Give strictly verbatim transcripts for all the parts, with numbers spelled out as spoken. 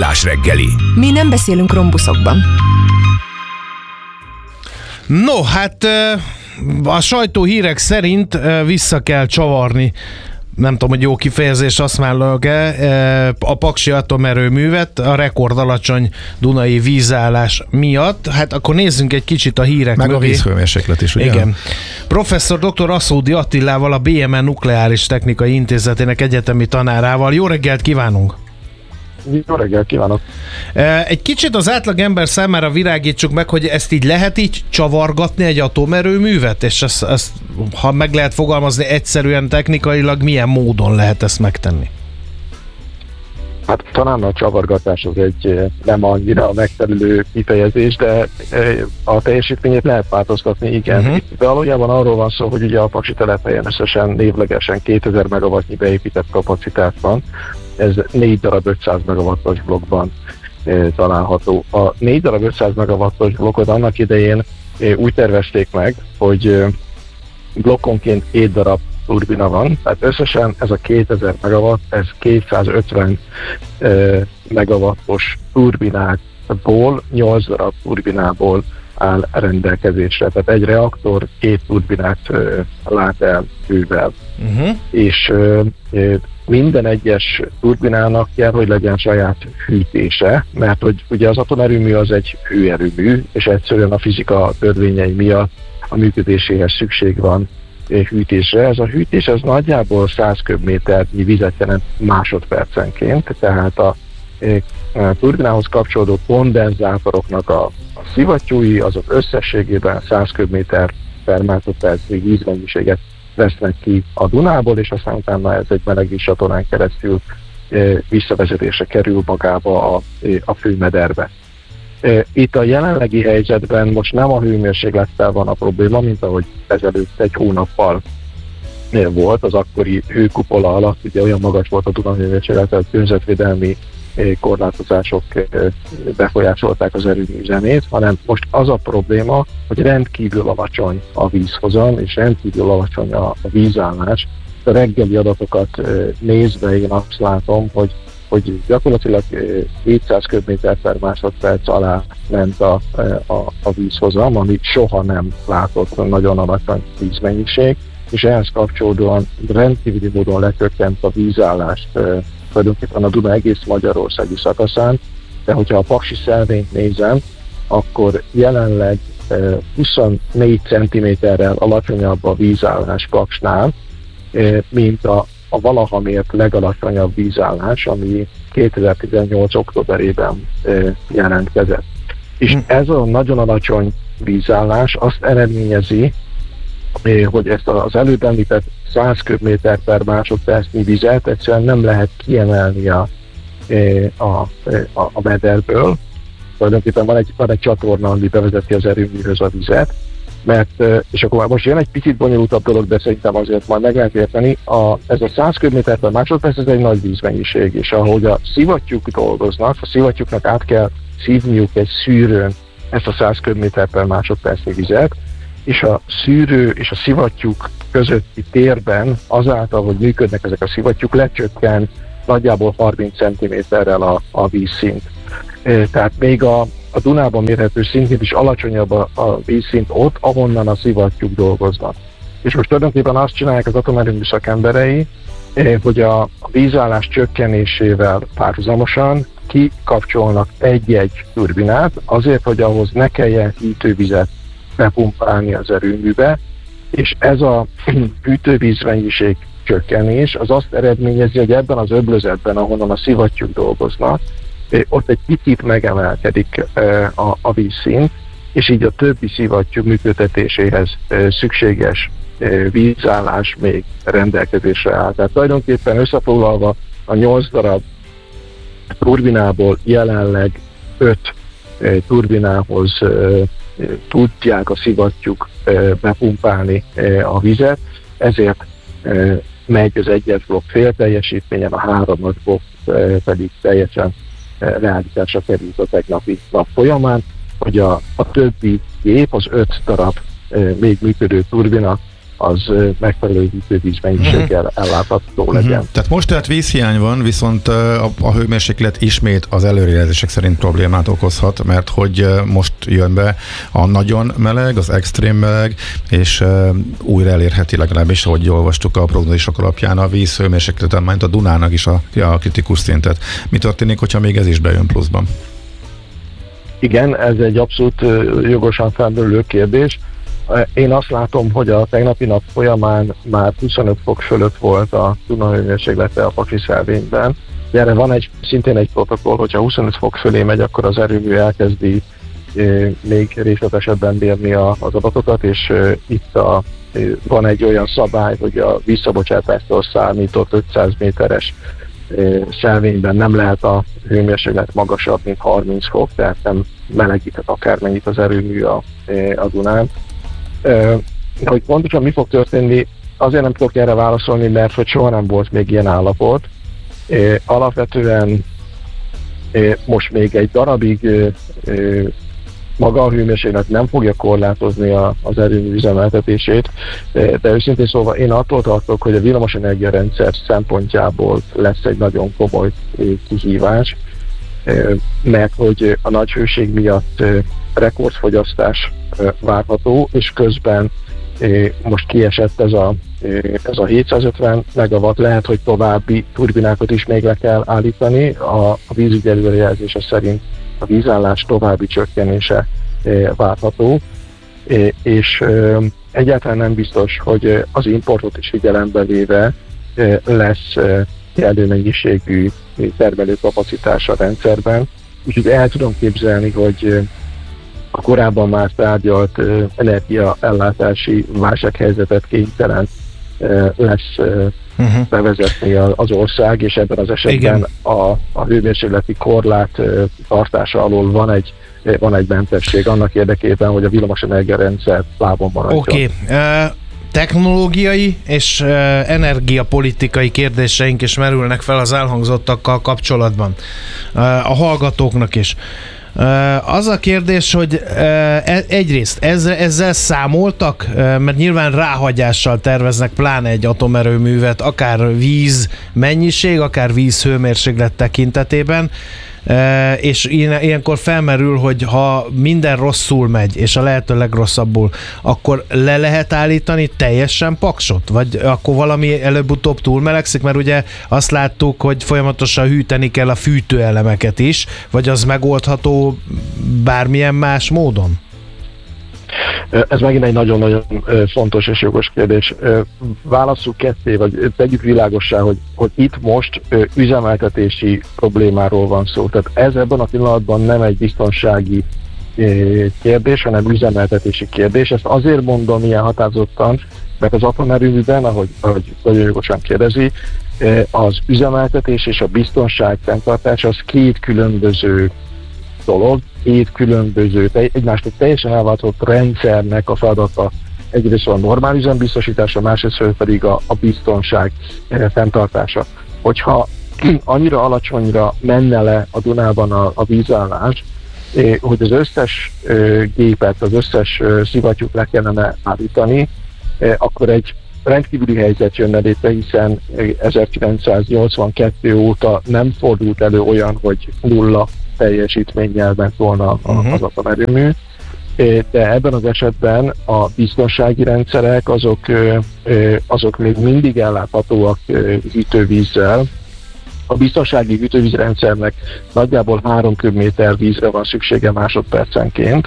Millás reggeli. Mi nem beszélünk rombuszokban. No, hát a sajtóhírek szerint vissza kell csavarni, nem tudom, hogy jó kifejezés használok-e, a Paksi atomerőművet a rekord alacsony dunai vízállás miatt. Hát akkor nézzünk egy kicsit a hírek meg mögé. A vízhőmérséklet is, ugye? Igen. Professzor dr. Aszódi Attilával, a bé em en Nukleáris Technikai Intézetének egyetemi tanárával. Jó reggelt kívánunk! Jó reggelt kívánok! Egy kicsit az átlag ember számára virágítsuk meg, hogy ezt így lehet így csavargatni egy atomerőművet, és ezt, ezt, ha meg lehet fogalmazni egyszerűen technikailag, milyen módon lehet ezt megtenni? Hát talán a csavargatás az egy nem annyira megfelelő kifejezés, de a teljesítményét lehet változtatni, igen. Uh-huh. De valójában arról van szó, hogy ugye a Paksi telephelyen összesen névlegesen kétezer megawattnyi beépített kapacitás van. Ez négy darab ötszáz megawattos blokkban e, található. A négy darab ötszáz megawattos blokkot annak idején e, úgy tervezték meg, hogy e, blokkonként két darab turbina van, tehát összesen ez a kétezer megawatt, ez kétszázötven e, megawattos turbinákból, nyolc darab turbinából áll rendelkezésre. Tehát egy reaktor két turbinát e, lát el hővel. Uh-huh. És e, minden egyes turbinának kell, hogy legyen saját hűtése, mert hogy ugye az atomerőmű az egy hőerőmű, és egyszerűen a fizika törvényei miatt a működéséhez szükség van hűtésre. Ez a hűtés az nagyjából száz köbméternyi vizet jelent másodpercenként, tehát a, a turbinához kapcsolódó kondenzátoroknak a, a szivattyúi azok összességében száz köbméter per másodpercnyi vízmennyiséget vesznek ki a Dunából, és aztán utána ez egy melegvíz csatornán keresztül e, visszavezetésre kerül magába a, a főmederbe. E, itt a jelenlegi helyzetben most nem a hőmérséklettel van a probléma, mint ahogy ezelőtt egy hónappal e, volt, az akkori hőkupola alatt, ugye olyan magas volt a Duna hőmérséklet, hogy környezetvédelmi korlátozások befolyásolták az erőmű üzemét, hanem most az a probléma, hogy rendkívül alacsony a vízhozam, és rendkívül alacsony a vízállás. A reggeli adatokat nézve én azt látom, hogy, hogy gyakorlatilag hétszáz köbméter per másodperc alá ment a, a, a vízhozam, ami soha nem látott nagyon alacsony vízmennyiség, és ehhez kapcsolódóan rendkívüli módon lecsökkent a vízállást tulajdonképpen a Duna egész magyarországi szakaszán, de hogyha a Paksi szelvényt nézem, akkor jelenleg huszonnégy centiméterrel alacsonyabb a vízállás Paksnál, mint a, a valaha mért legalacsonyabb vízállás, ami kétezer-tizennyolc októberében jelentkezett. És ez a nagyon alacsony vízállás azt eredményezi, hogy ezt az előbb említett száz köbméter per másodpercnyi vizet egyszerűen nem lehet kiemelni a, a, a, a mederből. Tulajdonképpen van egy, van egy csatorna, ami bevezeti az erőműhöz a vizet, mert, és akkor most jön egy picit bonyolultabb dolog, de szerintem azért majd meg lehet érteni, a, ez a száz köbméter per másodperc, ez egy nagy vízmennyiség, és ahogy a szivattyúk dolgoznak, a szivattyúknak át kell szívniuk egy szűrőn ezt a száz köbméter per másodpercnyi vizet, és a szűrő és a szivattyúk közötti térben azáltal, hogy működnek ezek a szivattyúk, lecsökken nagyjából harminc centiméterrel a, a vízszint. E, tehát még a, a Dunában mérhető szintén is alacsonyabb a, a vízszint ott, ahonnan a szivattyúk dolgoznak. És most tulajdonképpen azt csinálják az atomerőmű szakemberei, e, hogy a, a vízállás csökkenésével párhuzamosan kikapcsolnak egy-egy turbinát, azért, hogy ahhoz ne kelljen hűtővizet bepumpálni az erőműbe, és ez a hűtővízmennyiség csökkenés az azt eredményezi, hogy ebben az öblözetben, ahonnan a szivattyúk dolgoznak, ott egy picit megemelkedik a, a vízszint, és így a többi szivattyú működtetéséhez szükséges vízállás még rendelkezésre áll. Tehát tulajdonképpen összefoglalva a nyolc darab turbinából jelenleg öt turbinához tudják a szivattyúk bepumpálni a vizet, ezért megy az egyes blokk fél teljesítményen, a háromas blokk pedig teljesen realitásra került a tegnapi nap folyamán, hogy a, a többi gép, az öt darab még működő turbina, az megfelelő hűtővíz mennyiséggel ellátható legyen. Uh-huh. Tehát most tehát vízhiány van, viszont a, a hőmérséklet ismét az előrejelzések szerint problémát okozhat, mert hogy most jön be a nagyon meleg, az extrém meleg, és újra elérheti legalábbis, ahogy olvastuk a prognózisok alapján a víz hőmérsékleten, mint a Dunának is a, a kritikus szintet. Mi történik, hogyha még ez is bejön pluszban? Igen, ez egy abszolút jogosan felmerülő kérdés. Én azt látom, hogy a tegnapi nap folyamán már huszonöt fok fölött volt a Duna hőmérséklete a Paksi szelvényben. Erre van egy, szintén egy protokoll, hogyha huszonöt fok fölé megy, akkor az erőmű elkezdi még részletesebben mérni az adatokat, és itt a, van egy olyan szabály, hogy a vízszabocsátástól számított ötszáz méteres szelvényben nem lehet a hőmérséklet magasabb, mint harminc fok, tehát nem melegíthet akármennyit az erőmű a, a Dunán. Hogy pontosan mi fog történni, azért nem tudok erre válaszolni, mert hogy soha nem volt még ilyen állapot. Alapvetően most még egy darabig maga a hőmérséklet nem fogja korlátozni a, az erőmű üzemeltetését, de, de őszintén szóval én attól tartok, hogy a villamosenergia rendszer szempontjából lesz egy nagyon komoly kihívás, mert hogy a nagy hőség miatt rekordfogyasztás várható, és közben most kiesett ez a, ez a hétszázötven megawatt, lehet, hogy további turbinákat is még le kell állítani. A, a vízügy előrejelzése szerint a vízállás további csökkenése várható, és egyáltalán nem biztos, hogy az importot is figyelembe véve lesz kellő mennyiségű termelőkapacitás a rendszerben. Úgyhogy el tudom képzelni, hogy a korábban már tárgyalt energiaellátási válsághelyzetet kénytelen lesz uh-huh. bevezetni az ország, és ebben az esetben a, a hőmérsékleti korlát tartása alól van egy, van egy mentesség annak érdekében, hogy a villamosenergia rendszer lábon maradjon. Oké. Okay. Uh, technológiai és uh, energiapolitikai kérdéseink is merülnek fel az elhangzottakkal kapcsolatban. Uh, a hallgatóknak is. Az a kérdés, hogy egyrészt ezzel, ezzel számoltak, mert nyilván ráhagyással terveznek pláne egy atomerőművet, akár víz mennyiség, akár víz hőmérséklet tekintetében, és ilyenkor felmerül, hogy ha minden rosszul megy, és a lehető legrosszabbul, akkor le lehet állítani teljesen Paksot? Vagy akkor valami előbb-utóbb túlmelegszik? Mert ugye azt láttuk, hogy folyamatosan hűteni kell a fűtőelemeket is, vagy az megoldható bármilyen más módon? Ez megint egy nagyon-nagyon fontos és jogos kérdés. Válasszuk ketté, vagy tegyük világossá, hogy, hogy itt most üzemeltetési problémáról van szó. Tehát ez ebben a pillanatban nem egy biztonsági kérdés, hanem üzemeltetési kérdés. Ezt azért mondom ilyen határozottan, mert az atomerőműben, ahogy, ahogy nagyon jogosan kérdezi, az üzemeltetés és a biztonság fenntartása az két különböző dolog, két különböző, egymástól teljesen elváltott rendszernek a feladata. Egyrészt a normál üzembiztosítása, másrészt pedig a, a biztonság fenntartása. Hogyha annyira alacsonyra menne le a Dunában a, a vízállás, hogy az összes gépet, az összes szivattyút le kellene állítani, akkor egy rendkívüli helyzet jönne létre, hiszen ezerkilencszáznyolcvankettő óta nem fordult elő olyan, hogy nulla teljesítménnyel ment volna uh-huh. az atomerőmű, de ebben az esetben a biztonsági rendszerek azok, azok még mindig elláthatóak hűtővízzel. A biztonsági hűtővízrendszernek nagyjából három köbméter vízre van szüksége másodpercenként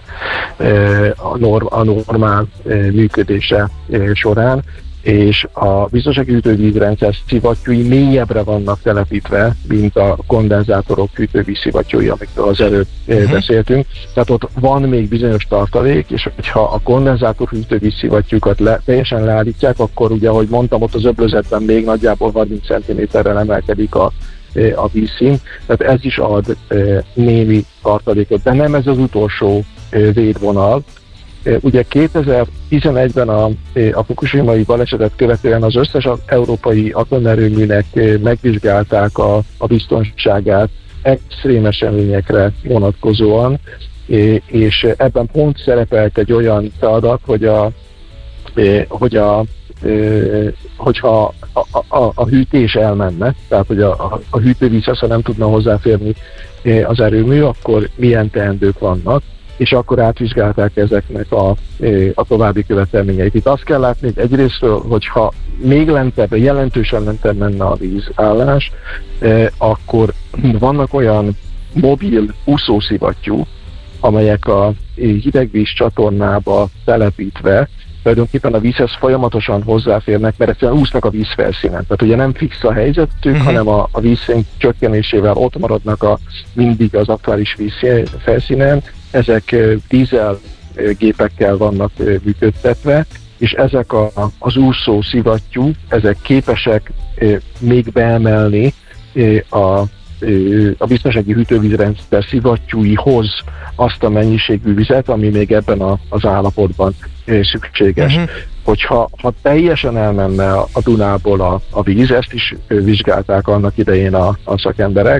a, norm, a normál működése során, és a biztonsági hűtővízrendszer szivattyúi mélyebbre vannak telepítve, mint a kondenzátorok hűtővíz szivattyúi, amikről az előbb uh-huh. beszéltünk. Tehát ott van még bizonyos tartalék, és ha a kondenzátor hűtővíz szivattyúkat le, teljesen leállítják, akkor ugye, ahogy mondtam, ott az öblözetben még nagyjából harminc centiméterrel emelkedik a, a vízszín, tehát ez is ad némi tartalékot, de nem ez az utolsó védvonal. Ugye kétezer-tizenegyben a, a fukushimai balesetet követően az összes európai atomerőműnek megvizsgálták a, a biztonságát extrém eseményekre vonatkozóan, és ebben pont szerepelt egy olyan feladat, hogy a, hogy a hogyha a, a, a hűtés elmenne, tehát hogy a, a, a hűtővízhez, ha nem tudna hozzáférni az erőmű, akkor milyen teendők vannak, és akkor átvizsgálták ezeknek a, a további követelményeit. Itt azt kell látni, hogy egyrésztről, hogyha még lentebb, jelentősen lentebb menne a vízállás, akkor vannak olyan mobil úszószivattyú, amelyek a hidegvíz csatornába telepítve tulajdonképpen a vízhez folyamatosan hozzáférnek, mert egyszerűen úsznak a vízfelszínen. Tehát ugye nem fix a helyzetük, uh-huh. hanem a, a vízszint csökkenésével ott maradnak a, mindig az aktuális vízfelszínen. Ezek dízel gépekkel vannak működtetve, és ezek a, az úszó szivattyú, ezek képesek még beemelni a a biztonsági hűtővízrendszer szivattyúihoz azt a mennyiségű vizet, ami még ebben a, az állapotban szükséges. Uh-huh. Hogyha ha teljesen elmenne a, a Dunából a, a víz, ezt is vizsgálták annak idején a, a szakemberek,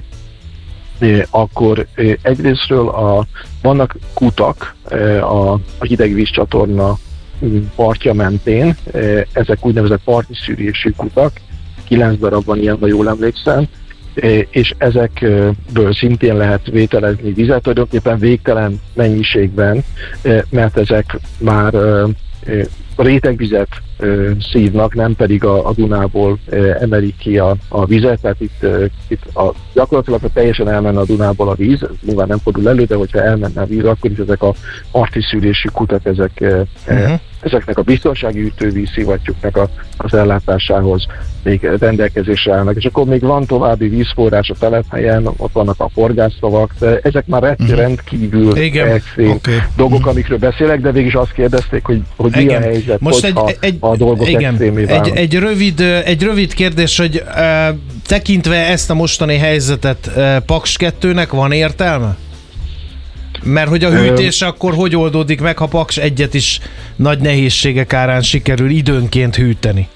akkor egyrésztről a, vannak kutak a, a hidegvízcsatorna partja mentén, ezek úgynevezett parti szűrésű kutak, kilenc darab van ilyen, ha jól emlékszem, és ezekből szintén lehet vételezni vizet, tulajdonképpen végtelen mennyiségben, mert ezek már rétegvizet szívnak, nem pedig a, a Dunából emelik ki a, a vizet, tehát itt, itt a, gyakorlatilag ha teljesen elmenne a Dunából a víz, ez nyilván nem fordul elő, de hogyha elmenne a víz, akkor is ezek a parti szűrésű kutak, ezek, uh-huh. ezeknek a biztonsági ütővíz szivattyúknak a, az ellátásához még rendelkezésre állnak. És akkor még van további vízforrás a telephelyen, ott vannak a horgásztavak, de ezek már uh-huh. rendkívül extrém okay. dolgok, amikről beszélek, de végig is azt kérdezték, hogy, hogy mi a helyzet, most hogyha egy, egy, a dolgok extrémé válnak. Egy, egy, rövid, egy rövid kérdés, hogy uh, tekintve ezt a mostani helyzetet uh, Paks kettőnek van értelme? Mert hogy a hűtés Ö... akkor hogy oldódik meg, ha Paks egyet is nagy nehézségek árán sikerül időnként hűteni?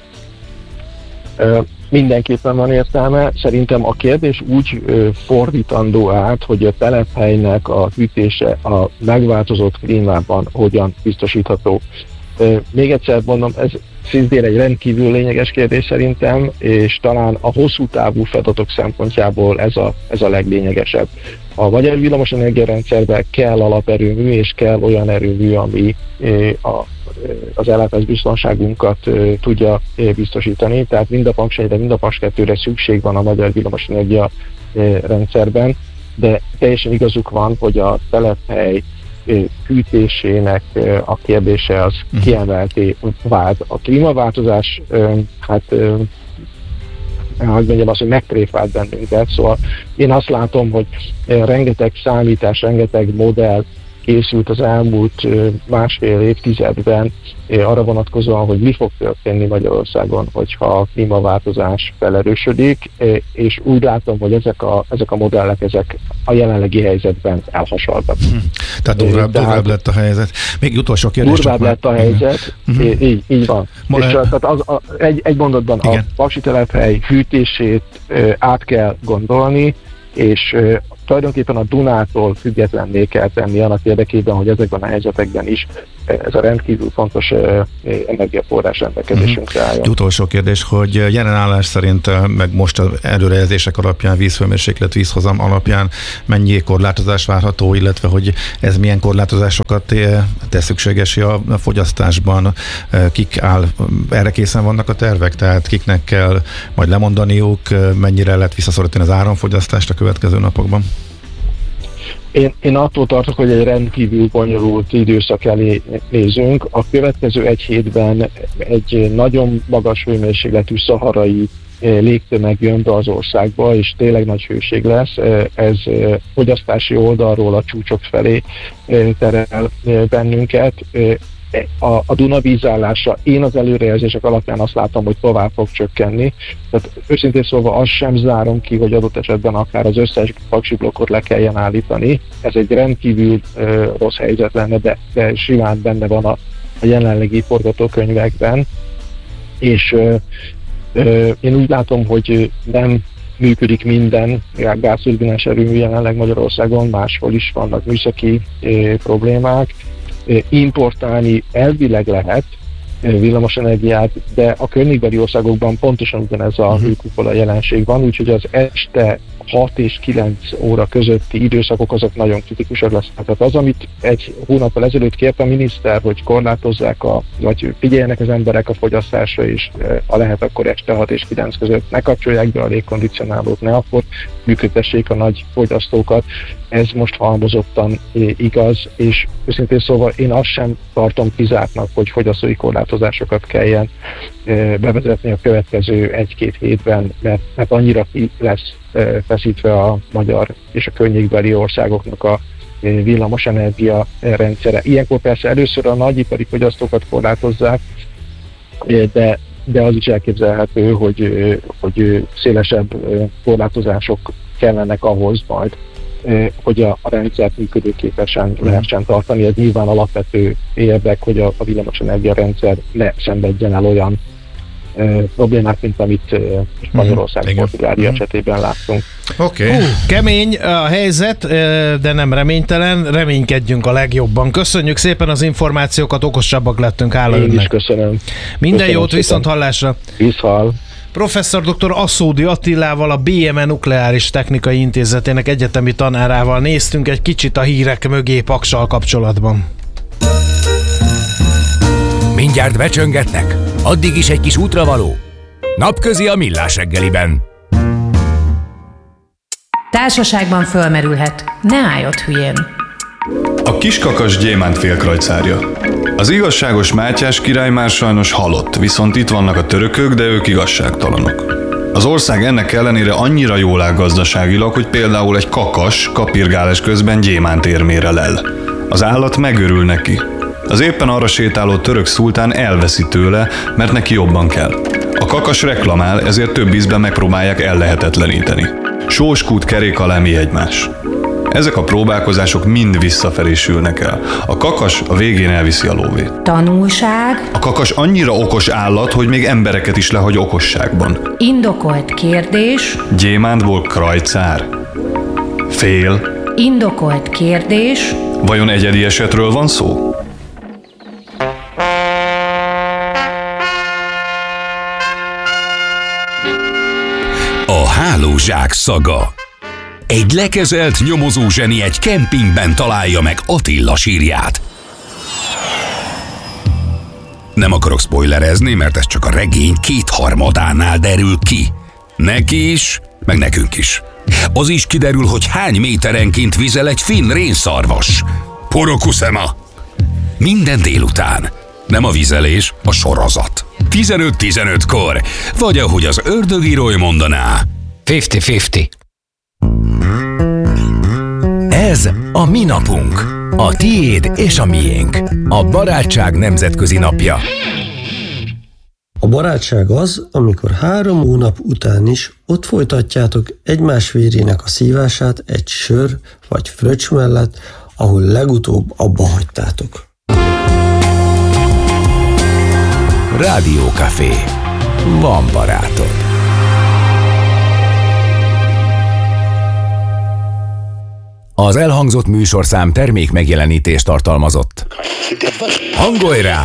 Ö, mindenképpen van értelme. Szerintem a kérdés úgy ö, fordítandó át, hogy a telephelynek a hűtése a megváltozott klímában hogyan biztosítható. Ö, még egyszer mondom, ez szintén egy rendkívül lényeges kérdés szerintem, és talán a hosszú távú feladatok szempontjából ez a, ez a leglényegesebb. A magyar villamosenergia rendszerben kell alaperőmű, és kell olyan erőmű, ami a, az ellátás biztonságunkat tudja biztosítani. Tehát mind a Paks egyre, mind a Paks kettőre szükség van a magyar villamosenergia rendszerben, de teljesen igazuk van, hogy a telephely hűtésének a kérdése az kiemelté vált. A klímaváltozás, hát hogy mondjam azt, hogy megtréfált bennünket, szóval én azt látom, hogy rengeteg számítás, rengeteg modell készült az elmúlt másfél évtizedben arra vonatkozóan, hogy mi fog történni Magyarországon, hogyha a klímaváltozás felerősödik, és úgy látom, hogy ezek a, ezek a modellek ezek a jelenlegi helyzetben elhasaltak. Hm. Tehát durvább, durvább lett a helyzet. Még utolsó kérdés. Durvább lett a helyzet, uh-huh. így, így van. Ma és le... tehát az, a, egy, egy mondatban igen. A paksi telephely hűtését ö, át kell gondolni, és ö, tulajdonképpen a Dunától függetlenné kell tenni annak érdekében, hogy ezekben a helyzetekben is ez a rendkívül fontos energiaforrás rendelkezésünkre álljon. Utolsó kérdés, hogy jelen állás szerint, meg most az előrejelzések alapján, vízhőmérséklet, vízhozam alapján mennyi korlátozás várható, illetve hogy ez milyen korlátozásokat tesz szükségesé a fogyasztásban, kik áll, erre készen vannak a tervek, tehát kiknek kell majd lemondaniuk, mennyire lehet visszaszorítani az áramfogyasztást a következő napokban? Én, én attól tartok, hogy egy rendkívül bonyolult időszak elé nézünk. A következő egy hétben egy nagyon magas hőmérsékletű szaharai légtömeg jön be az országba, és tényleg nagy hőség lesz. Ez fogyasztási oldalról a csúcsok felé terel bennünket. A, a Duna vízállása, én az előrejelzések alapján azt látom, hogy tovább fog csökkenni. Tehát őszintén szólva azt sem zárom ki, hogy adott esetben akár az összes paksi blokkot le kelljen állítani. Ez egy rendkívül uh, rossz helyzet lenne, de, de simán benne van a, a jelenlegi forgatókönyvekben. És uh, uh, én úgy látom, hogy nem működik minden gázturbinás erőmű jelenleg Magyarországon, máshol is vannak műszaki uh, problémák. Importálni elvileg lehet, villamosenergiát, de a környékbeli országokban pontosan ugyanez a hőkupola jelenség van, úgyhogy az este hat és kilenc óra közötti időszakok azok nagyon kritikusak lesznek. Tehát az, amit egy hónappal ezelőtt kért a miniszter, hogy korlátozzák, a, vagy figyeljenek az emberek a fogyasztásra, és ha lehet, akkor este hat és kilenc között ne kapcsolják be a légkondicionálót, ne akkor működtessék a nagy fogyasztókat. Ez most halmozottan igaz, és őszintén szóval én azt sem tartom kizártnak, hogy fogyasztói korlátozásokat kelljen bevezetni a következő egy-két hétben, mert, mert annyira ki lesz feszítve a magyar és a környékbeli országoknak a villamosenergia rendszere. Ilyenkor persze először a nagyipari fogyasztókat korlátozzák, de, de az is elképzelhető, hogy, hogy szélesebb korlátozások kellenek ahhoz majd, hogy a, a rendszert működőképesen lehessen tartani. Ez nyilván alapvető érdek, hogy a, a villamosenergia rendszer ne szenvedjen el olyan e, problémák, mint amit e, Magyarország, mm, Portugália mm. esetében láttunk. Oké. Okay. Uh, kemény a helyzet, de nem reménytelen. Reménykedjünk a legjobban. Köszönjük szépen az információkat, okosabbak lettünk, hála Én önnek. is köszönöm. Minden köszönöm jót, viszont hallásra. Viszhal. Professzor dr. Aszódi Attilával, a bé em e Nukleáris Technikai Intézetének egyetemi tanárával néztünk egy kicsit a hírek mögé Paksal kapcsolatban. Mindjárt becsöngetnek? Addig is egy kis útravaló? Napközi a Millás reggeliben. Társaságban fölmerülhet. Ne állj ott hülyén. A kiskakas gyémánt félkrajcárja. Az igazságos Mátyás király már sajnos halott, viszont itt vannak a törökök, de ők igazságtalanok. Az ország ennek ellenére annyira jól áll gazdaságilag, hogy például egy kakas kapirgálás közben gyémánt érmére lel. Az állat megörül neki. Az éppen arra sétáló török szultán elveszi tőle, mert neki jobban kell. A kakas reklamál, ezért több ízben megpróbálják ellehetetleníteni. Sóskút kerék alá mi egymás. Ezek a próbálkozások mind visszafelé sülnek el. A kakas a végén elviszi a lóvét. Tanulság. A kakas annyira okos állat, hogy még embereket is lehagy okosságban. Indokolt kérdés. Gyémántból krajcár. Fél. Indokolt kérdés. Vajon egyedi esetről van szó? A hálózsák szaga. Egy lekezelt nyomozó zseni egy kempingben találja meg Attila sírját. Nem akarok spoilerezni, mert ez csak a regény kétharmadánál derül ki. Neki is, meg nekünk is. Az is kiderül, hogy hány méterenként vizel egy finn rénszarvas. Porokuszema. Minden délután. Nem a vizelés, a sorozat. tizenöt tizenötkor. Vagy ahogy az ördögírói mondaná. ötven-ötven. Ez a mi napunk. A tiéd és a miénk. A barátság nemzetközi napja. A barátság az, amikor három hónap után is ott folytatjátok egymás vérének a szívását egy sör vagy fröccs mellett, ahol legutóbb abba hagytátok. Rádiókafé. Van barátod. Az elhangzott műsorszám termék megjelenítést tartalmazott. Hangolj rá!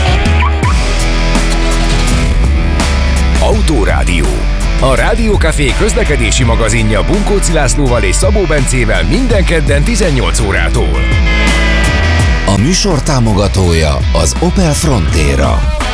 Autórádió. A Rádiókafé közlekedési magazinja Bunkóci Lászlóval és Szabó Bencével minden kedden tizennyolc órától. A műsor támogatója az Opel Frontera.